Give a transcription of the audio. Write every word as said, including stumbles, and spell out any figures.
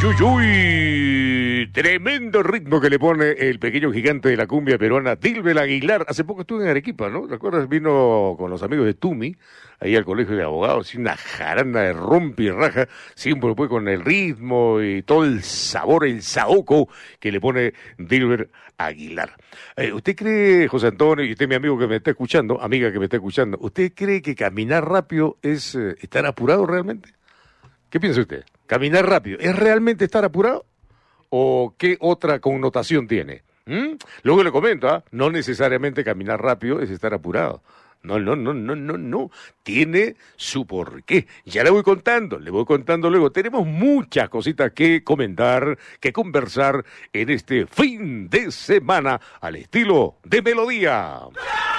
uy, uy. Tremendo ritmo que le pone el pequeño gigante de la cumbia peruana, Dilber Aguilar. Hace poco estuve en Arequipa, ¿no? ¿Recuerdas? Vino con los amigos de Tumi, ahí al colegio de abogados, y una jarana de rompe y raja, siempre pues con el ritmo y todo el sabor, el saoco que le pone Dilber Aguilar. Eh, ¿Usted cree, José Antonio, y usted mi amigo que me está escuchando, amiga que me está escuchando, ¿usted cree que caminar rápido es eh, estar apurado realmente? ¿Qué piensa usted? ¿Caminar rápido es realmente estar apurado? ¿O qué otra connotación tiene? ¿Mm? Luego le comento, ¿ah? No necesariamente caminar rápido es estar apurado. No, no, no, no, no, no. Tiene su porqué. Ya le voy contando, le voy contando luego. Tenemos muchas cositas que comentar, que conversar en este fin de semana al estilo de Melodía.